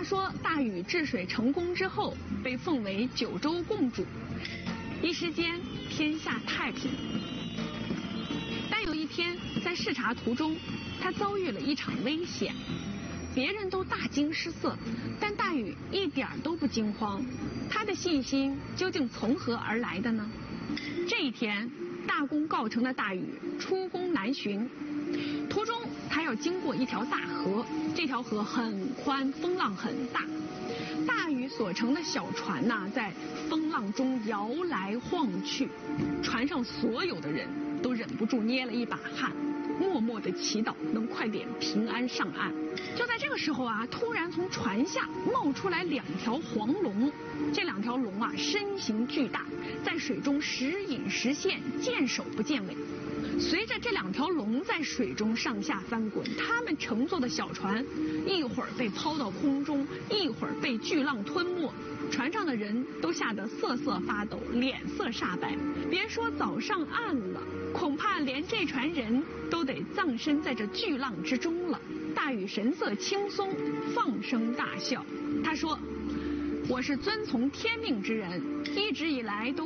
话说，大禹治水成功之后，被奉为九州共主，一时间天下太平。但有一天，在视察途中，他遭遇了一场危险。别人都大惊失色，但大禹一点都不惊慌。他的信心究竟从何而来的呢？这一天，大功告成的大禹出宫南巡，途中他要经过一条大河，这条河很宽，风浪很大。大禹所乘的小船呐，在风浪中摇来晃去，船上所有的人都忍不住捏了一把汗，默默地祈祷能快点平安上岸。就在这个时候啊，突然从船下冒出来2条黄龙，这2条龙啊身形巨大，在水中时隐时现，见首不见尾。随着这2条龙在水中上下翻滚，他们乘坐的小船一会儿被抛到空中，一会儿被巨浪吞没，船上的人都吓得瑟瑟发抖，脸色煞白。别说早上岸了，恐怕连这船人都得葬身在这巨浪之中了。大禹神色轻松，放声大笑。他说：“我是遵从天命之人，一直以来都